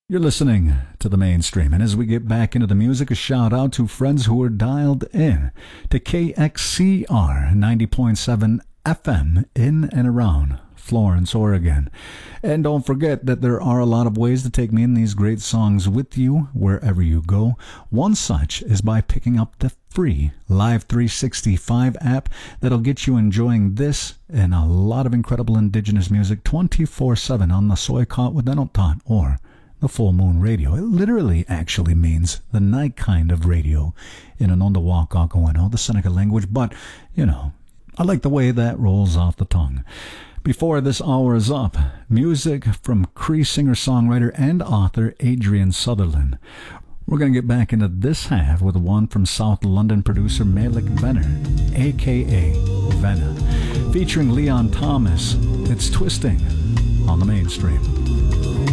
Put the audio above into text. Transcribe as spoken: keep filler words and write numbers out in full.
You're listening to the mainstream, and as we get back into the music, a shout out to friends who are dialed in to K X C R ninety point seven F M in and around Florence, Oregon. And don't forget that there are a lot of ways to take me in these great songs with you wherever you go. One such is by picking up the free Live three sixty-five app that'll get you enjoying this and a lot of incredible indigenous music twenty-four seven on the Soykot Wadenotot or the Full Moon Radio. It literally actually means the night kind of radio in Anondawakakawano, the Seneca language, but, you know, I like the way that rolls off the tongue. Before this hour is up, music from Cree singer-songwriter and author Adrian Sutherland. We're going to get back into this half with one from South London producer Malik Venner, a k a. Venna, featuring Leon Thomas. It's Twisting on the Mainstream.